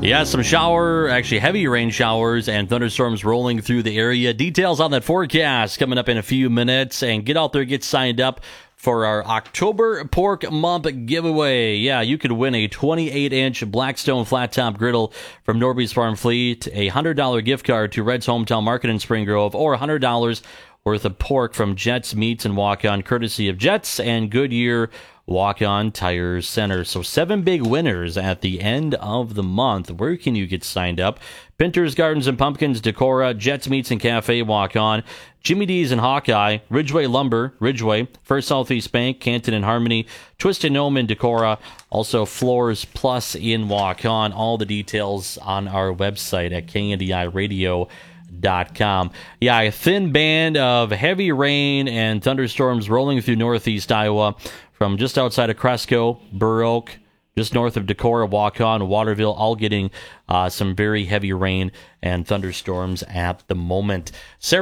Yeah, some heavy rain showers and thunderstorms rolling through the area. Details on that forecast coming up in a few minutes. And get out there, get signed up for our October Pork Month giveaway. Yeah, you could win a 28-inch Blackstone flat-top griddle from Norby's Farm Fleet, a $100 gift card to Red's Hometown Market in Spring Grove, or $100 worth of pork from Jets Meats and Walk-On, courtesy of Jets and Goodyear Walk-On Tire Center. So 7 big winners at the end of the month. Where can you get signed up? Pinter's Gardens and Pumpkins, Decorah, Jets Meats and Cafe, Walk-On, Jimmy D's and Hawkeye, Ridgeway Lumber, Ridgeway, First Southeast Bank, Canton and Harmony, Twist and Gnome in Decorah, also Floors Plus in Walk-On. All the details on our website at KNDIRadio.com. Yeah, a thin band of heavy rain and thunderstorms rolling through northeast Iowa from just outside of Cresco, Burr Oak, just north of Decorah, Walk-On, Waterville, all getting some very heavy rain and thunderstorms at the moment. Sarah